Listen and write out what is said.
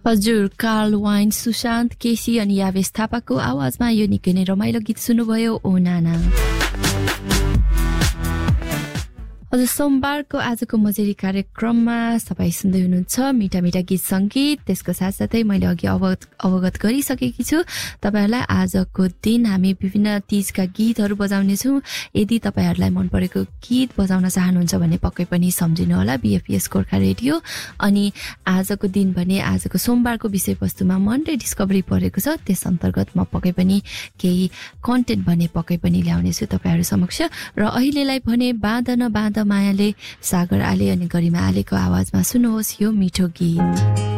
हजुर Karl wine Sushant KC अनि यावेश थापाको आवाजमा यो निकै नै रमाइलो गीत सुन्नुभयो ओ नाना। हजुर सोमबारको आजको मजेरी कार्यक्रममा तपाईँ सुन्दै हुनुहुन्छ मिठा मिठा गीत सङ्गीत। त्यसको साथसाथै मैले अघि अवगत गरिसकेकी छु तपाईँहरूलाई आजको दिन हामी विभिन्न तीजका गीतहरू बजाउनेछौँ। यदि तपाईँहरूलाई मन परेको गीत बजाउन चाहनुहुन्छ भने पक्कै पनि सम्झिनु होला BFPS गोर्खा रेडियो। अनि आजको दिन भने आजको सोमबारको विषयवस्तुमा मनडे डिस्कभरी परेको छ, त्यस अन्तर्गत म पक्कै पनि केही कन्टेन्ट भने पक्कै पनि ल्याउनेछु तपाईँहरू समक्ष। र अहिलेलाई भने बाँध मायाले सागर आले अनि गरिमा आलेको आवाजमा सुन्नुहोस् यो मिठो गीत।